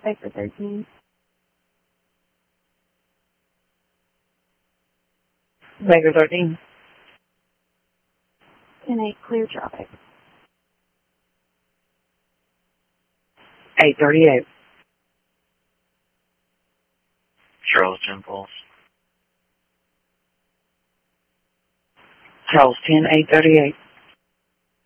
traffic for 13. Baker 13. 10-8, clear traffic. 838. Charleston Pulse. Charles 10, 838.